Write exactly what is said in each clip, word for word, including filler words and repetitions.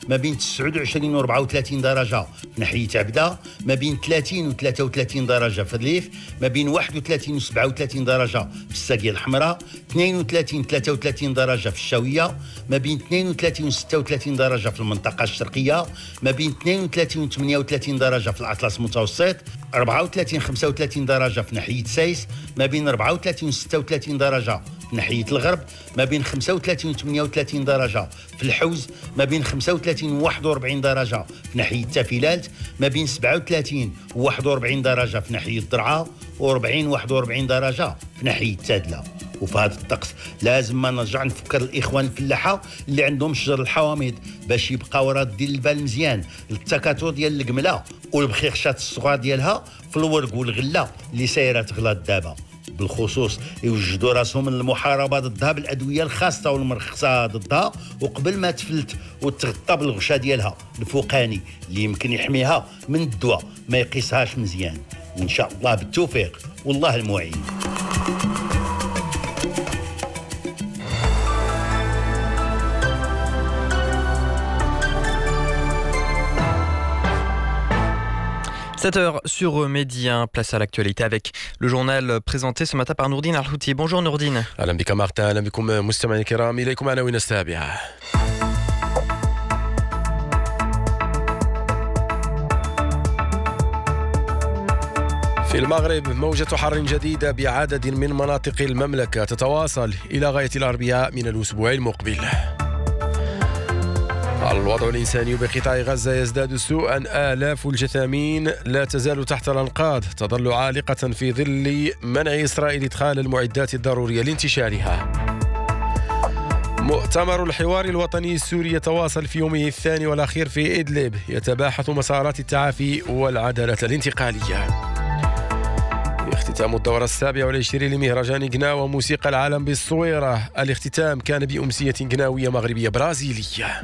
ما بين تسعة وعشرين و أربعة وثلاثين درجة في ناحية عبدة، ما بين ثلاثين و ثلاثة وثلاثين درجة في الريف، ما بين واحد وثلاثين و سبعة وثلاثين درجة في الساقية الحمراء، اثنين وثلاثين و ثلاثة وثلاثين درجة في الشاوية، ما بين اثنين وثلاثين و ستة وثلاثين درجة في المنطقة الشرقية، ما بين اثنين وثلاثين و ثمانية وثلاثين درجة في الأطلس المتوسط، أربعة وثلاثين خمسة وثلاثين درجة في ناحية سايس، ما بين أربعة وثلاثين و ستة وثلاثين درجة في ناحية الغرب، ما بين خمسة وثلاثين و ثمانية وثلاثين درجة في الحوز، ما بين خمسة وثلاثين و واحد وأربعين درجة في ناحية تافيلات، ما بين سبعة وثلاثين و واحد وأربعين درجة في ناحية الضرعة، و40 و واحد وأربعين درجة في ناحية تادلة. وفي هذا الطقس لازم ما نرجع نفكر الإخوان الفلاحة اللي عندهم شجر الحوامض باش يبقاو رادين البال مزيان للتكاثر ديال القملة والبخيخشات الصغار ديالها في الورق والغلة اللي سايرة تغلى دابا. بالخصوص يوجدوا راسهم من المحاربة ضدها بالأدوية الخاصة والمرخصة ضدها، وقبل ما تفلت وتغطى بالغشاء ديالها الفوقاني اللي يمكن يحميها من الدواء ما يقيسهاش مزيان. وإن شاء الله بالتوفيق والله المعين. sept heures sur Medi un, place à l'actualité avec le journal présenté ce matin par Nourdine Al-Houti. Bonjour Nourdine. أهلا بك مارتن، أهلا بكم مستمعينا الكرام، إليكم عناوين السابعة. في المغرب موجة حر جديدة بعدد من مناطق المملكة تتواصل إلى غاية الأربعاء من الأسبوع المقبل. الوضع الإنساني بقطاع غزة يزداد سوءا، آلاف الجثامين لا تزال تحت الأنقاض، تظل عالقة في ظل منع إسرائيل إدخال المعدات الضرورية لانتشارها. مؤتمر الحوار الوطني السوري يتواصل في يومه الثاني والأخير في إدلب، يتباحث مسارات التعافي والعدالة الانتقالية. اختتام الدورة السابعة والعشرين لمهرجان قناة وموسيقى العالم بالصويرة، الاختتام كان بأمسية قناوية مغربية برازيلية.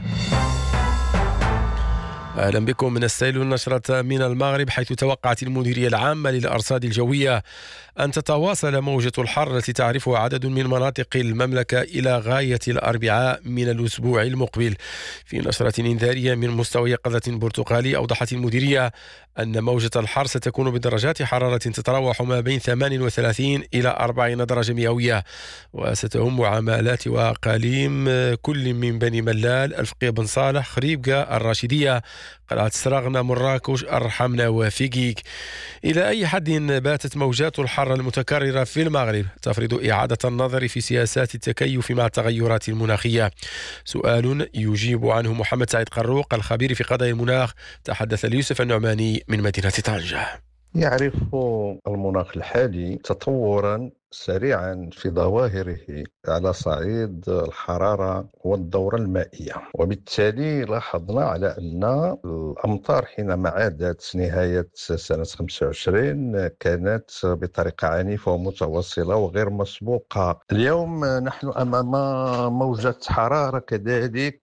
أهلا بكم من السيل والنشرة من المغرب، حيث توقعت المديرية العامة للأرصاد الجوية أن تتواصل موجة الحر التي تعرفها عدد من مناطق المملكة إلى غاية الأربعاء من الأسبوع المقبل. في نشرة إنذارية من مستوى يقظة برتقالي، أوضحت المديرية أن موجة الحر ستكون بدرجات حرارة تتراوح ما بين ثمانية وثلاثين إلى أربعين درجة مئوية، وستهم عمالات وأقاليم كل من بني ملال، الفقيه بن صالح، خريبكة، الراشدية، قلعة سراغنا، مراكش، الرحمنة وفيقيك. إلى أي حد باتت موجات الحر المتكررة في المغرب تفرض إعادة النظر في سياسات التكيف مع التغيرات المناخية؟ سؤال يجيب عنه محمد سعيد قروق الخبير في قضايا المناخ، تحدث ليوسف النعماني من مدينة طنجة. يعرف المناخ الحالي تطورا سريعا في ظواهره على صعيد الحرارة والدورة المائية، وبالتالي لاحظنا على أن الأمطار حينما عادت نهاية سنة خمسة وعشرين كانت بطريقة عنيفة ومتواصلة وغير مسبوقة. اليوم نحن أمام موجة حرارة كذلك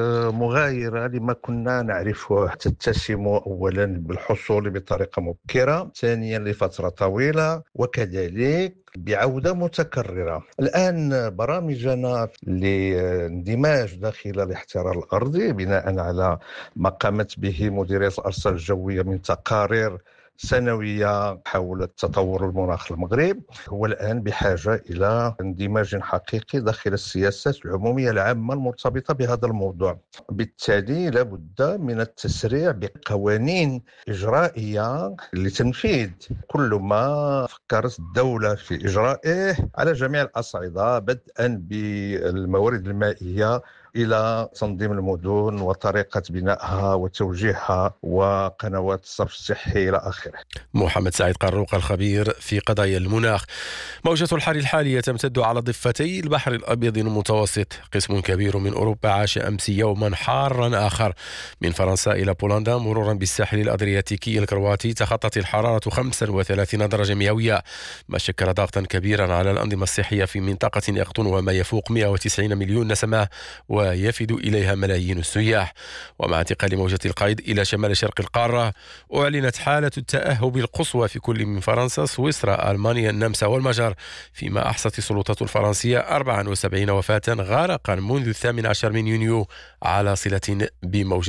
مغايرة لما كنا نعرفه، تتسم أولا بالحصول بطريقة مبكرة، ثانيا لفترة طويلة، وكذلك بعودة متكررة. الآن برامجنا لاندماج داخل الاحترار الأرضي بناء على ما قامت به مديرية الأرصاد الجوية من تقارير سنوية حول التطور المناخ المغرب، هو الآن بحاجة إلى اندماج حقيقي داخل السياسات العمومية العامة المرتبطة بهذا الموضوع. بالتالي لابد من التسريع بقوانين إجرائية لتنفيذ كل ما فكرت الدولة في إجرائه على جميع الأصعدة، بدءا بالموارد المائية إلى تنظيم المدن وطريقة بنائها وتوجيهها وقنوات الصرف الصحي إلى آخره. محمد سعيد قروق الخبير في قضايا المناخ. موجة الحر الحالية تمتد على ضفتي البحر الأبيض المتوسط. قسم كبير من أوروبا عاش أمس يوما حارا آخر، من فرنسا إلى بولندا مرورا بالساحل الأدرياتيكي الكرواتي تخطت الحرارة خمسة وثلاثين درجة مئوية، ما شكل ضغطا كبيرا على الأنظمة الصحية في منطقة يقطنها ما يفوق مئة وتسعين مليون نسمة ويفد إليها ملايين السياح. ومع انتقال موجة القيد إلى شمال شرق القارة، أعلنت حالة التأهب القصوى في كل من فرنسا، سويسرا، ألمانيا، النمسا والمجر، فيما أحصت السلطات الفرنسية أربعة وسبعين وفاة غارقا منذ الثامن عشر من يونيو على صلة بموجة